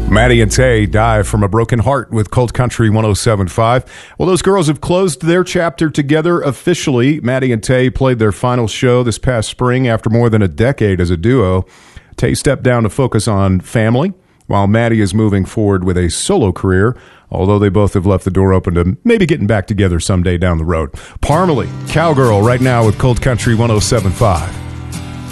Maddie and Tay die from a broken heart with Cold Country 107.5. Well, those girls have closed their chapter together officially. Maddie and Tay played their final show this past spring after more than a decade as a duo. Tay stepped down to focus on family, while Maddie is moving forward with a solo career, although they both have left the door open to maybe getting back together someday down the road. Parmalee, Cowgirl, right now with Cold Country 107.5.